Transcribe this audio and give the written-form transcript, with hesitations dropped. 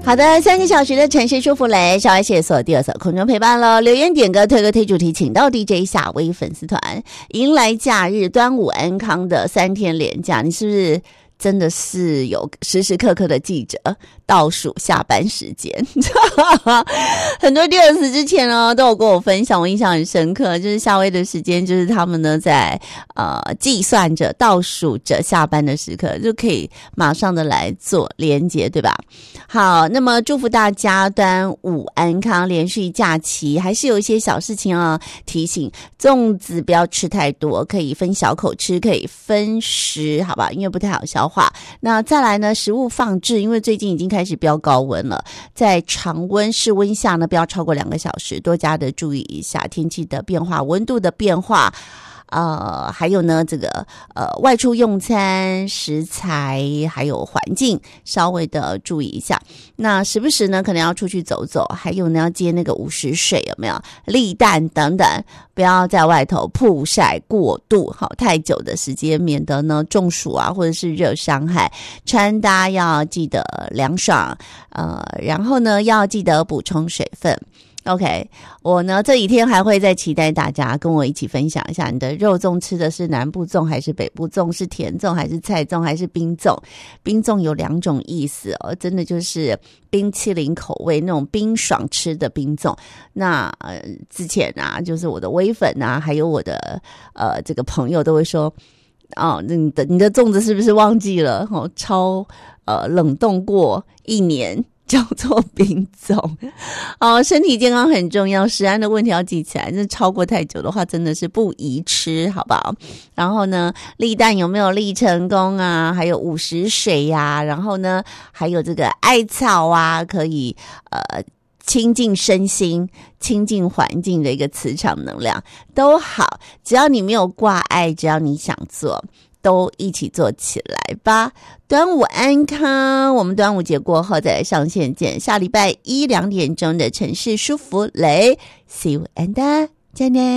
好的，3个小时的城市舒服雷，稍微谢所第二首空中陪伴了，留言点歌推歌推主题，请到 DJ 夏威粉丝团，迎来假日端午安康的3天连假，你是不是真的是有时时刻刻的记着倒数下班时间？很多第二次之前呢都有跟我分享，我印象很深刻，就是夏威的时间，就是他们呢在计算着倒数着下班的时刻，就可以马上的来做连结，对吧？好，那么祝福大家端午安康，连续假期还是有一些小事情啊，提醒粽子不要吃太多，可以分小口吃，可以分食，好吧？因为不太好消化。那再来呢，食物放置，因为最近已经开始飙高温了，在常温室温下呢，不要超过2个小时，多加的注意一下天气的变化，温度的变化。还有呢，这个外出用餐食材还有环境稍微的注意一下。那时不时呢可能要出去走走，还有呢要接那个午时水，有没有立蛋等等，不要在外头曝晒过度好太久的时间，免得呢中暑啊或者是热伤害。穿搭要记得凉爽，然后呢要记得补充水分。OK， 我呢这几天还会再期待大家跟我一起分享一下，你的肉粽吃的是南部粽还是北部粽，是甜粽还是菜粽还是冰粽？冰粽有2种意思哦，真的就是冰淇淋口味那种冰爽吃的冰粽。那之前啊，就是我的微粉啊，还有我的这个朋友都会说，哦，你的粽子是不是忘记了？哦，超冷冻过1年。叫做冰粽。身体健康很重要，食安的问题要记起来，那超过太久的话真的是不宜吃，好不好？然后呢，立蛋有没有立成功啊？还有午时水呀，然后呢还有这个艾草啊，可以亲近身心，亲近环境的一个磁场能量都好，只要你没有挂碍，只要你想做，都一起做起来吧。端午安康，我们端午节过后再来上线见，下礼拜1 2点钟的城市舒服雷 See you and 再见。